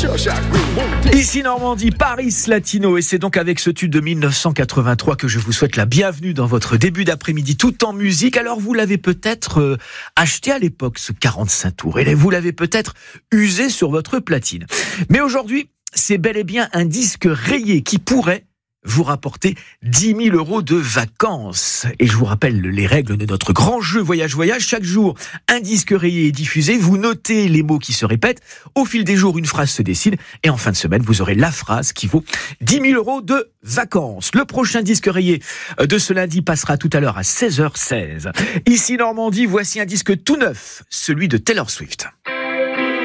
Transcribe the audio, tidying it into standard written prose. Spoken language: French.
Ici Normandie, Paris Latino, et c'est donc avec ce tube de 1983 que je vous souhaite la bienvenue dans votre début d'après-midi tout en musique. Alors vous l'avez peut-être acheté à l'époque, ce 45 tours, et vous l'avez peut-être usé sur votre platine. Mais aujourd'hui, c'est bel et bien un disque rayé qui pourrait vous rapporter 10 000 euros de vacances. Et je vous rappelle les règles de notre grand jeu Voyage Voyage. Chaque jour, un disque rayé est diffusé. Vous notez les mots qui se répètent. Au fil des jours, une phrase se dessine. Et en fin de semaine, vous aurez la phrase qui vaut 10 000 euros de vacances. Le prochain disque rayé de ce lundi passera tout à l'heure à 16h16. Ici Normandie, voici un disque tout neuf, celui de Taylor Swift.